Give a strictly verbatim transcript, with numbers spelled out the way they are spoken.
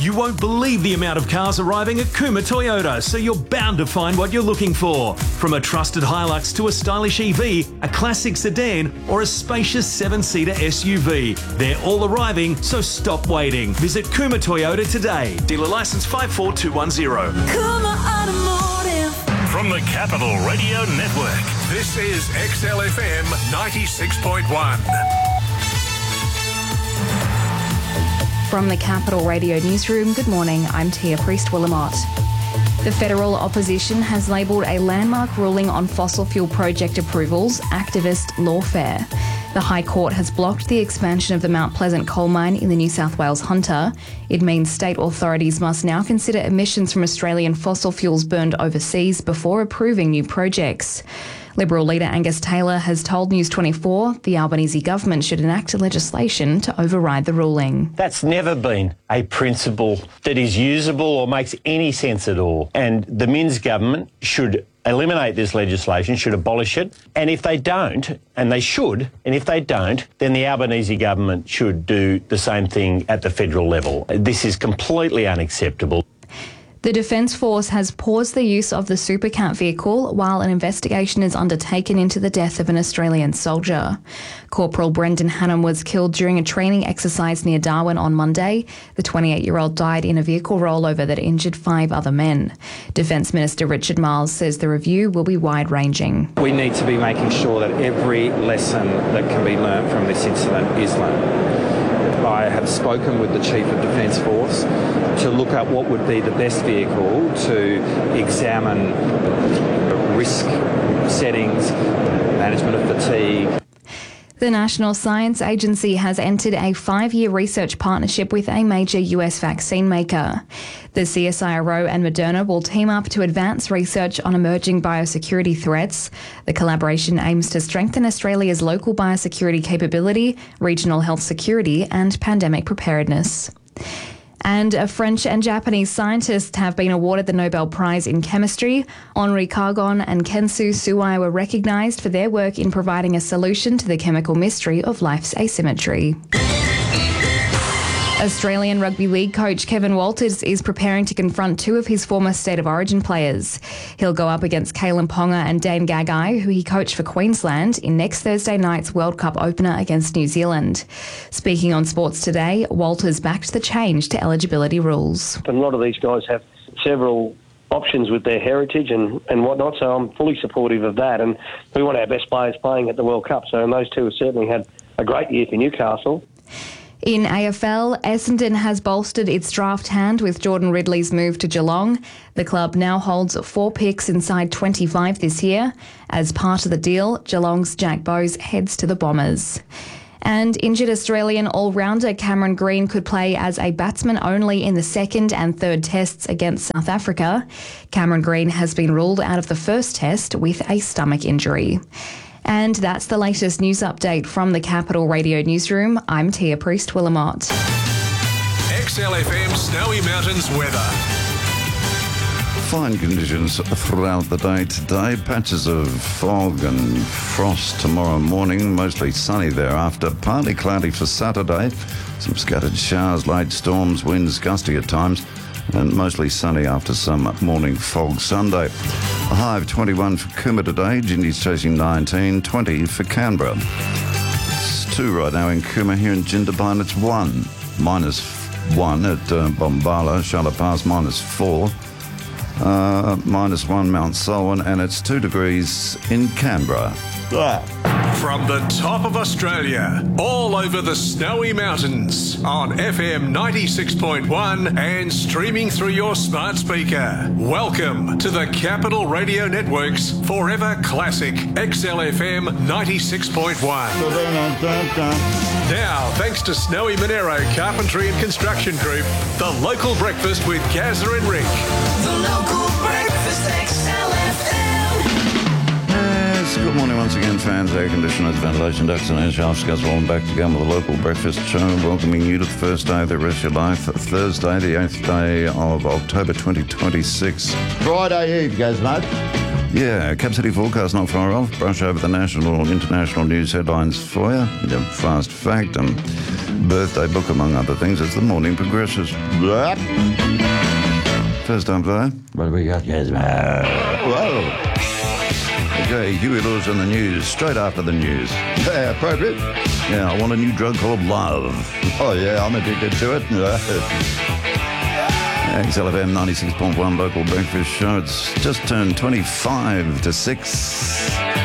You won't believe the amount of cars arriving at Cooma Toyota, so you're bound to find what you're looking for. From a trusted Hilux to a stylish E V, a classic sedan, or a spacious seven-seater S U V. They're all arriving, so stop waiting. Visit Cooma Toyota today. Dealer licence five four two one zero. Cooma Automotive. From the Capital Radio Network, this is X L F M ninety-six point one. From the Capital Radio Newsroom, good morning, I'm Tia Priest-Willamott. The federal opposition has labelled a landmark ruling on fossil fuel project approvals activist lawfare. The High Court has blocked the expansion of the Mount Pleasant coal mine in the New South Wales Hunter. It means state authorities must now consider emissions from Australian fossil fuels burned overseas before approving new projects. Liberal leader Angus Taylor has told News twenty-four the Albanese government should enact legislation to override the ruling. That's never been a principle that is usable or makes any sense at all. And the Minns government should eliminate this legislation, should abolish it. And if they don't, and they should, and if they don't, then the Albanese government should do the same thing at the federal level. This is completely unacceptable. The Defence Force has paused the use of the Supercat vehicle while an investigation is undertaken into the death of an Australian soldier. Corporal Brendan Hannam was killed during a training exercise near Darwin on Monday. The twenty-eight-year-old died in a vehicle rollover that injured five other men. Defence Minister Richard Marles says the review will be wide-ranging. We need to be making sure that every lesson that can be learnt from this incident is learnt. I have spoken with the Chief of Defence Force to look at what would be the best vehicle to examine risk settings, management of fatigue. The National Science Agency has entered a five-year research partnership with a major U S vaccine maker. The C S I R O and Moderna will team up to advance research on emerging biosecurity threats. The collaboration aims to strengthen Australia's local biosecurity capability, regional health security and pandemic preparedness. And a French and Japanese scientists have been awarded the Nobel Prize in Chemistry. Henri Cargon and Kensu Suai were recognised for their work in providing a solution to the chemical mystery of life's asymmetry. Australian Rugby League coach Kevin Walters is preparing to confront two of his former State of Origin players. He'll go up against Kalen Ponga and Dane Gagai, who he coached for Queensland, in next Thursday night's World Cup opener against New Zealand. Speaking on Sports Today, Walters backed the change to eligibility rules. A lot of these guys have several options with their heritage and, and whatnot, so I'm fully supportive of that. And we want our best players playing at the World Cup, so those two have certainly had a great year for Newcastle. In A F L, Essendon has bolstered its draft hand with Jordan Ridley's move to Geelong. The club now holds four picks inside twenty-five this year. As part of the deal, Geelong's Jack Bowes heads to the Bombers. And injured Australian all-rounder Cameron Green could play as a batsman only in the second and third tests against South Africa. Cameron Green has been ruled out of the first test with a stomach injury. And that's the latest news update from the Capital Radio Newsroom. I'm Tia Priest-Willamott. X L F M Snowy Mountains weather. Fine conditions throughout the day today. Patches of fog and frost tomorrow morning, mostly sunny thereafter. Partly cloudy for Saturday. Some scattered showers, late storms, winds gusty at times, and mostly sunny after some morning fog Sunday. A high of twenty-one for Cooma today, Jindy's chasing nineteen, twenty for Canberra. It's two right now in Cooma. Here in Jindabyne it's one, minus one at uh, Bombala, Charlotte Pass minus four, uh, minus one Mount Selwyn, and it's two degrees in Canberra. Yeah. From the top of Australia, all over the Snowy Mountains, on F M ninety-six point one and streaming through your smart speaker. Welcome to the Capital Radio Network's Forever Classic X L F M ninety-six point one. Now, thanks to Snowy Monero Carpentry and Construction Group, the local breakfast with Gazza and Rick. The local breakfast X L F M. Good morning once again, fans, air conditioners, ventilation ducts and air shafts. Guys, rolling back again with the local breakfast show, welcoming you to the first day of the rest of your life, Thursday, the eighth day of October twenty twenty-six. Friday Eve, guys, mate. Yeah, Cap City forecast not far off. Brush over the national, international news headlines for you. The fast fact. Um, birthday book, among other things, as the morning progresses. First time player. What do we got, guys? Whoa. Okay, Huey Lewis in the news, straight after the news. Yeah, appropriate. Yeah, I want a new drug called love. Oh, yeah, I'm addicted to it. X L F M ninety-six point one local breakfast show. It's just turned twenty-five to six.